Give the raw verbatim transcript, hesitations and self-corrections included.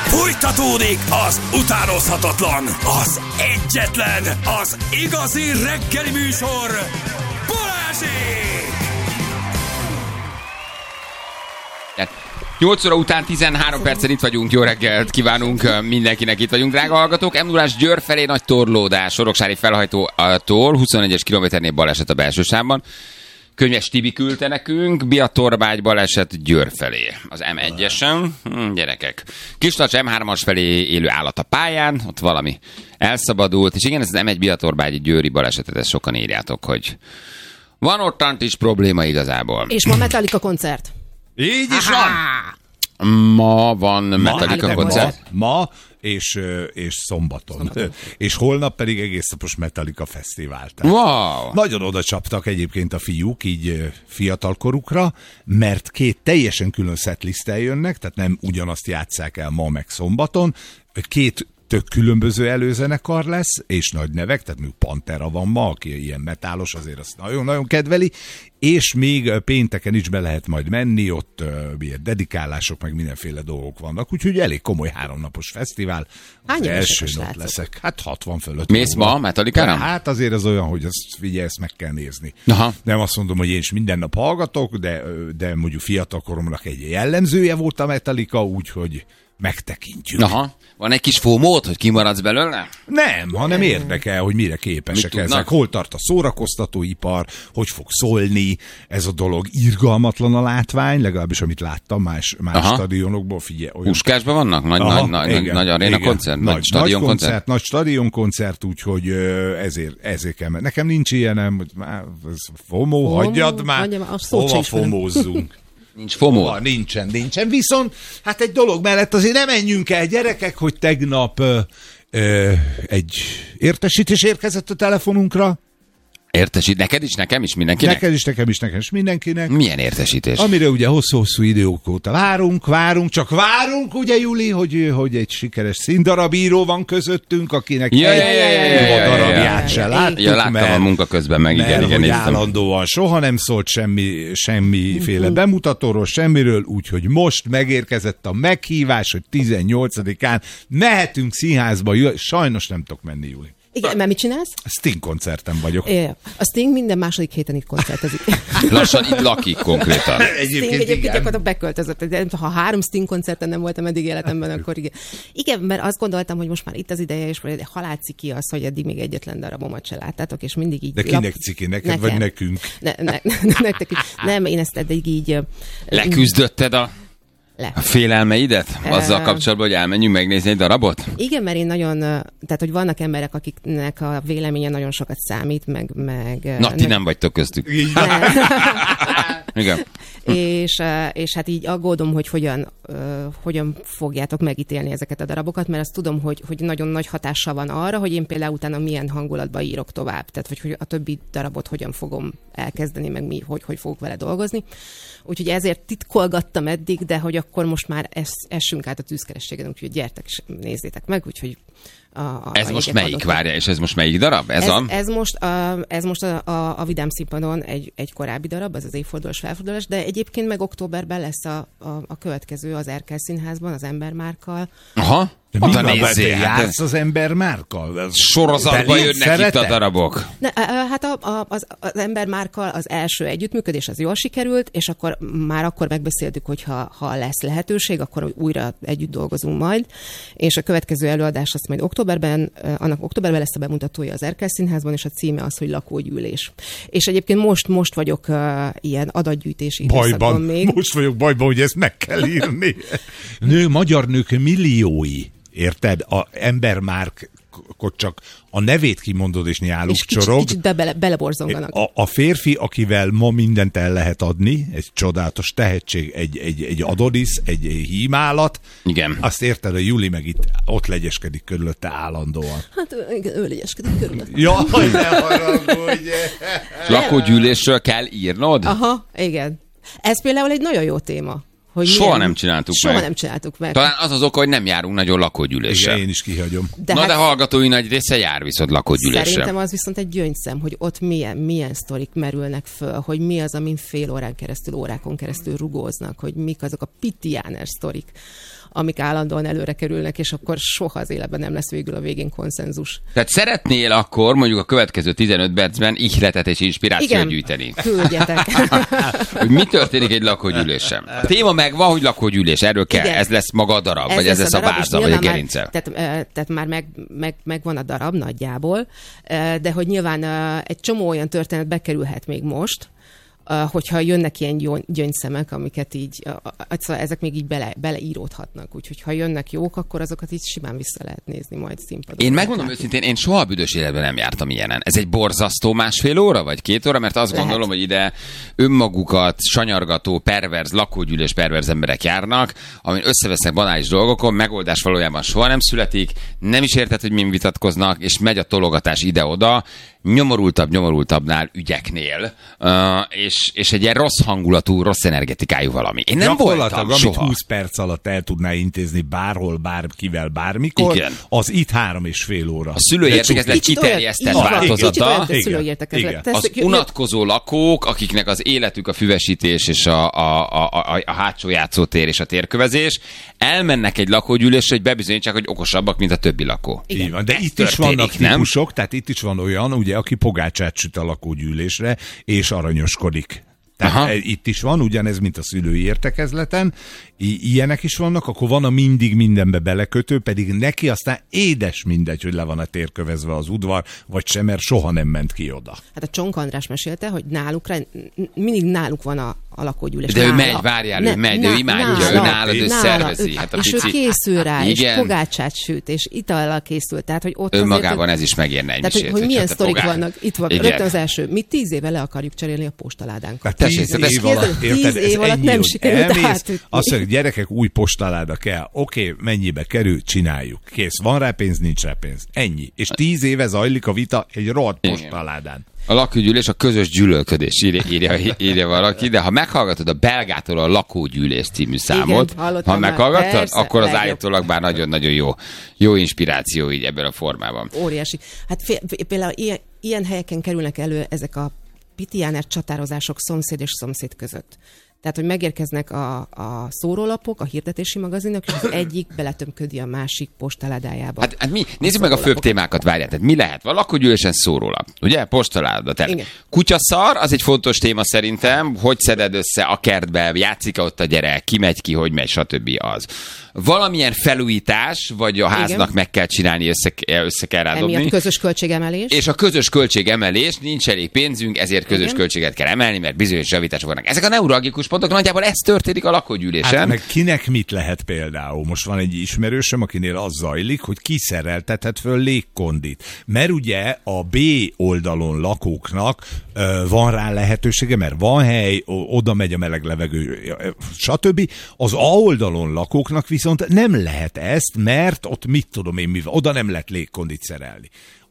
Fújtatódik az utánozhatatlan, az egyetlen, az igazi reggeli műsor, Balázsék! nyolc óra után tizenhárom percen itt vagyunk, jó reggelt kívánunk mindenkinek, itt vagyunk, drága hallgatók. em nullás Győr felé nagy torlódás, Soroksári felhajtótól huszonegyes kilométernél baleset a belső sávban. Könyves Tibi küldte nekünk, Biatorbágy baleset Győr felé, az em egyesen, hm, gyerekek. Kislacs em hármas felé élő állat a pályán, ott valami elszabadult, és igen, ez az em egy Biatorbágyi Győri balesetet, ezt sokan írjátok, hogy van ottant is probléma igazából. És ma Metallica koncert. Így is van! Ma van Metallica hát koncert. Ma, ma és, és szombaton. szombaton. És holnap pedig egész napos Metallica fesztivál. Wow. Nagyon oda csaptak egyébként a fiúk, így fiatalkorukra, mert két teljesen külön setlisttel jönnek, tehát nem ugyanazt játsszák el ma meg szombaton. Két tök különböző előzenekar lesz, és nagy nevek, tehát mondjuk Pantera van ma, aki ilyen metálos, azért azt nagyon-nagyon kedveli, és még pénteken is be lehet majd menni, ott uh, ilyen dedikálások, meg mindenféle dolgok vannak, úgyhogy elég komoly háromnapos fesztivál. Hány első nap látszok? leszek. Hát hatvan fölött. Mész ma Metallica-ra? Hát azért az olyan, hogy azt figyelj, ezt meg kell nézni. Aha. Nem azt mondom, hogy én is minden nap hallgatok, de, de mondjuk fiatalkoromnak egy jellemzője volt a Metallica, úgyhogy megtekintjük. Aha. Van egy kis fómód, hogy kimaradsz belőle? Nem, hanem érdekel, hogy mire képesek ezek. Hol tart a szórakoztatóipar, hogy fog szólni ez a dolog. Irgalmatlan a látvány, legalábbis amit láttam más, más stadionokból. Figyelj, olyan... Puskásban vannak? Nagy, Aha, nagy, nagy, igen, nagy aréna igen. koncert? Nagy, Nagy stadion koncert? koncert? Nagy stadionkoncert, úgyhogy ezért, ezért kell. Nekem nincs ilyenem, hogy már FOMO, hagyjad már, hova fomózzunk. Nincs FOMO? Hova, nincsen, nincsen. Viszont, hát egy dolog mellett azért nem menjünk el, gyerekek, hogy tegnap ö, ö, egy értesítés érkezett a telefonunkra. Értesít, neked is, nekem is, mindenkinek? Neked is, nekem is, nekem is, mindenkinek. Milyen értesítés? Amire ugye hosszú-hosszú idők óta várunk, várunk, csak várunk, ugye Juli, hogy, hogy egy sikeres színdarabíró van közöttünk, akinek ja, egy ja, ja, ja, ja, ja, darabját ja, se ja, láttuk, ja, láttam mert, a munka közben meg, igen, mert, igen, hogy néztem. állandóan soha nem szólt semmi, semmiféle bemutatóról, semmiről, úgyhogy most megérkezett a meghívás, hogy tizennyolcadikán mehetünk színházba, sajnos nem tudok menni, Juli. Igen, mert mit csinálsz? Sting koncerten vagyok. É, a Sting minden második héten itt koncertezik. Lassan itt lakik konkrétan. Egyébként, Sting egyébként gyakorlatilag beköltözött. De ha három Sting koncerten nem voltam eddig életemben, akkor igen. Igen, mert azt gondoltam, hogy most már itt az ideje, és halál ciki az, hogy eddig még egyetlen darabomat se láttátok, és mindig így... De kinek lap... ciki? Neked nekem. Vagy nekünk? Ne, ne, nektek is. Nem, én ezt eddig így... Leküzdötted a... Le. A félelmeidet? Azzal kapcsolatban, hogy elmenjünk megnézni egy darabot? Igen, mert én nagyon, tehát hogy vannak emberek, akiknek a véleménye nagyon sokat számít, meg... meg Na, ti nem vagytok köztük. Igen. És, és hát így aggódom, hogy hogyan, uh, hogyan fogjátok megítélni ezeket a darabokat, mert azt tudom, hogy, hogy nagyon nagy hatással van arra, hogy én például utána milyen hangulatba írok tovább. Tehát, hogy, hogy a többi darabot hogyan fogom elkezdeni, meg mi, hogy, hogy fogok vele dolgozni. Úgyhogy ezért titkolgattam eddig, de hogy akkor most már esz, essünk át a tűzkerességen, úgyhogy gyertek és nézzétek meg, úgyhogy A, a, ez a most melyik, várja, és ez most melyik darab? Ez, ez, a... ez most, a, ez most a, a, a Vidám Színpadon egy, egy korábbi darab, ez az évfordulós felfordulás, de egyébként meg októberben lesz a, a, a következő az Erkel Színházban, az Embermárkkal. Aha. De oda nézzél, jársz az Embermárkkal? Sorozatban jönnek szerete? Itt a darabok. Ne, hát a, a, az, az Embermárkkal az első együttműködés az jól sikerült, és akkor már akkor megbeszéltük, hogy ha, ha lesz lehetőség, akkor újra együtt dolgozunk majd, és a következő előadás azt majd októberben, annak októberben lesz a bemutatója az Erkel Színházban, és a címe az, hogy Lakógyűlés. És egyébként most, most vagyok uh, ilyen adatgyűjtési bajban még. Most vagyok bajban, hogy ezt meg kell írni. Nő, magyar nők milliói. Érted? A Embermárkot csak a nevét kimondod, és nyáluk és kicsit, csorog. Kicsit be, bele, beleborzonganak. A, a férfi, akivel ma mindent el lehet adni, egy csodálatos tehetség, egy, egy, egy Adonis, egy hímálat. Igen. Azt érted, a Juli meg itt ott legyeskedik körülötte állandóan. Hát igen, ő legyeskedik körülötte. Jaj, ne haragudj! Lakógyűlésről kell írnod? Aha, igen. Ez például egy nagyon jó téma. Hogy soha milyen... nem csináltuk soha meg. nem csináltuk meg. Talán az az oka, hogy nem járunk nagyon lakógyűlésre. Igen, én is kihagyom. De Na hát... de hallgatói nagy része jár viszont lakógyűlésre. Szerintem az viszont egy gyöngyszem, hogy ott milyen, milyen sztorik merülnek föl, hogy mi az, amin fél órán keresztül, órákon keresztül rugóznak, hogy mik azok a pitiáner sztorik, amik állandóan előre kerülnek, és akkor soha az életben nem lesz végül a végén konszenzus. Tehát szeretnél akkor mondjuk a következő tizenöt percben ihletet és inspirációt Igen, gyűjteni? küldjetek. Hogy mi történik egy lakógyűlésen? A téma megvan, hogy lakógyűlés, erről kell. Igen. Ez lesz maga a darab, Ez vagy ez lesz a darab, és vázla, vagy a nyilván gerince. Már, tehát, eh, tehát már meg, meg, megvan a darab nagyjából, eh, de hogy nyilván eh, egy csomó olyan történet bekerülhet még most, Uh, hogyha jönnek ilyen gyön- gyöngyszemek, amiket így, uh, uh, ezek még így bele, beleíródhatnak. Úgyhogy ha jönnek jók, akkor azokat így simán vissza lehet nézni majd színpadon. Én megmondom őszintén, én soha büdös életben nem jártam ilyenen. Ez egy borzasztó másfél óra, vagy két óra, mert azt Lehet. gondolom, hogy ide önmagukat sanyargató, perverz, lakógyűlés perverz emberek járnak, amin összevesznek banális dolgokon, megoldás valójában soha nem születik, nem is érted, hogy min vitatkoznak, és megy a tologatás ide-oda, nyomorultabb, nyomorultabbnál ügyeknél, uh, és, és egy ilyen rossz hangulatú, rossz energetikájú valami. Én nem voltam amit soha. húsz perc alatt el tudná intézni bárhol, bárkivel, bármikor, Igen. az itt három és fél óra. A szülői értekezlet kiterjesztett változata, az unatkozó lakók, akiknek az életük a füvesítés és a, a, a, a, a hátsó játszótér és a térkövezés, elmennek egy lakógyűlésre, hogy bebizonyítsák, hogy okosabbak, mint a többi lakó. Így van, de Ez itt is történik, vannak nem? típusok, tehát itt is van olyan, ugye, aki pogácsát süt a lakógyűlésre, és aranyoskodik. Tehát Aha. itt is van, ugyanez, mint a szülői értekezleten, I- ilyenek is vannak, akkor van a mindig mindenbe belekötő, pedig neki aztán édes mindegy, hogy le van a térkövezve az udvar, vagy sem, mert soha nem ment ki oda. Hát a Csonk András mesélte, hogy náluk, mindig náluk van a, a lakógyűlés. De ő nála. megy, várjál, ő megy, de ő imádja, ő nálad, ő szervezi. Hát a és pici. ő készül rá, Igen. és pogácsát süt, és itallal készül. Tehát, hogy ott Önmagában azért, ez is megérne egy tehát, hogy, misét, hogy milyen hát a sztorik fogál. vannak. Itt van, Igen. rögtön az első. Mi tíz éve le akarjuk cserélni a postaládánkat. Tehát Tessék, tíz tehát év ez- alatt, tíz érted, ez év alatt ennyi, nem hogy sikerült elmész, átütni. azt mondjuk, gyerekek, új postaláda kell. Oké, okay, mennyibe kerül, csináljuk. Kész, van rá pénz, nincs rá pénz. Ennyi. És tíz éve zajlik a vita egy rohadt Igen. postaládán. A lakógyűlés a közös gyűlölködés, írja, írja, írja valaki, de ha meghallgatod a Belgától a Lakógyűlés című számot, Igen, hallottam ha már. meghallgattad, Persze, akkor az legjobb. állítólag már nagyon-nagyon jó, jó inspiráció így ebben a formában. Óriási. Hát fél, például ilyen, ilyen helyeken kerülnek elő ezek a pitiáner csatározások szomszéd és szomszéd között. Tehát, hogy megérkeznek a, a szórólapok, a hirdetési magazinok, és az egyik beletömködi a másik postaládájába. Hát, hát mi, nézzük meg a főbb témákat, várjál. Tehát mi lehet? Van lakógyűlésen szórólap, ugye? Postaláda. Tehát Igen. kutyaszar, az egy fontos téma szerintem, hogy szeded össze a kertbe, játszik ott a gyerek, ki megy ki, hogy megy, stb. Az. Valamilyen felújítás, vagy a háznak Igen. meg kell csinálni, össze, össze kell rá dobni. Emiatt közös költségemelés. És a közös költségemelés, nincs elég pénzünk, ezért közös Igen. költséget kell emelni, mert bizonyos javítások vannak. Ezek a neuralgikus pontok, nagyjából ez történik a lakógyűlésen. Hát meg kinek mit lehet például? Most van egy ismerősöm, akinél az zajlik, hogy kiszereltethet föl légkondit. Mert ugye a B oldalon lakóknak ö, van rá lehetősége, mert van hely, o- oda megy a meleg levegő, ö, stb. Az A oldalon lakóknak viszont nem lehet ezt, mert ott mit tudom én, mivel, oda nem lehet légkondit szerelni.